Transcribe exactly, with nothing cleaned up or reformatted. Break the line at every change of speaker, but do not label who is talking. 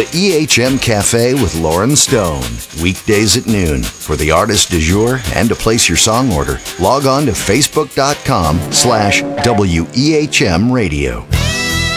E H M Cafe with Lauren Stone. Weekdays at noon. For the artist du jour and to place your song order, log on to facebook.com slash WEHM Radio.